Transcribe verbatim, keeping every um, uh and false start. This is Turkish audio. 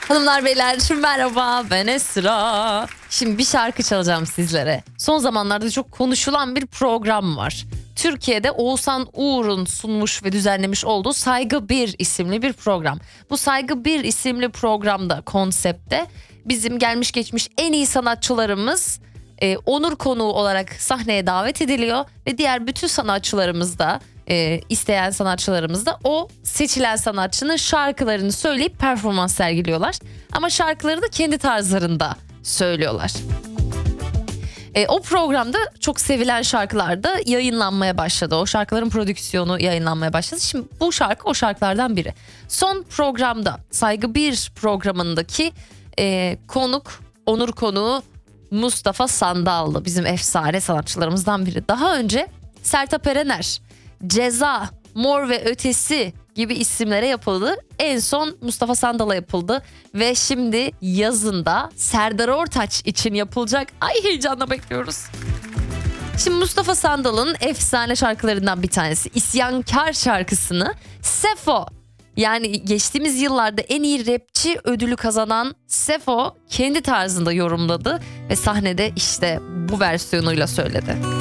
Hanımlar beyler merhaba, ben Esra. Şimdi bir şarkı çalacağım sizlere. Son zamanlarda çok konuşulan bir program var. Türkiye'de Oğuzhan Uğur'un sunmuş ve düzenlemiş olduğu Saygı bir isimli bir program. Bu Saygı bir isimli programda, konsepte bizim gelmiş geçmiş en iyi sanatçılarımız e, onur konuğu olarak sahneye davet ediliyor. Ve diğer bütün sanatçılarımız da e, isteyen sanatçılarımız da o seçilen sanatçının şarkılarını söyleyip performans sergiliyorlar. Ama şarkıları da kendi tarzlarında söylüyorlar. E, o programda çok sevilen şarkılar da yayınlanmaya başladı. O şarkıların prodüksiyonu yayınlanmaya başladı. Şimdi bu şarkı o şarkılardan biri. Son programda Saygı bir programındaki e, konuk, onur konuğu Mustafa Sandallı, bizim efsane sanatçılarımızdan biri. Daha önce Sertab Erener, Ceza, Mor ve Ötesi gibi isimlere yapıldı. En son Mustafa Sandal'a yapıldı ve şimdi yazında Serdar Ortaç için yapılacak. Ay, heyecanla bekliyoruz. Şimdi Mustafa Sandal'ın efsane şarkılarından bir tanesi, İsyankar şarkısını Sefo, yani geçtiğimiz yıllarda en iyi rapçi ödülü kazanan Sefo kendi tarzında yorumladı ve sahnede işte bu versiyonuyla söyledi.